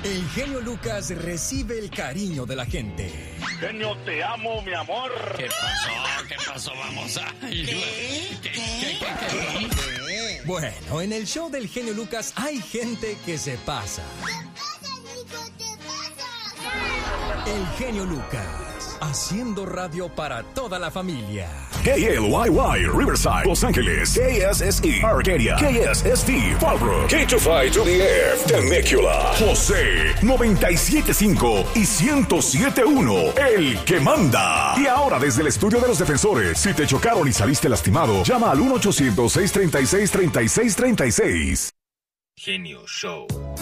El genio Lucas recibe el cariño de la gente. Genio, te amo, mi amor. ¿Qué pasó? ¿Qué pasó? Vamos a... ¿Qué? Bueno, en el show del genio Lucas hay gente que se pasa. El genio Lucas, haciendo radio para toda la familia. KLYY, Riverside, Los Ángeles, KSSE, Arcadia, KSST, Fallbrook, K25 to the F, Temecula, José, 97.5 y 107.1, el que manda. Y ahora desde el estudio de los defensores, si te chocaron y saliste lastimado, llama al 1-800-636-3636. Genio Show.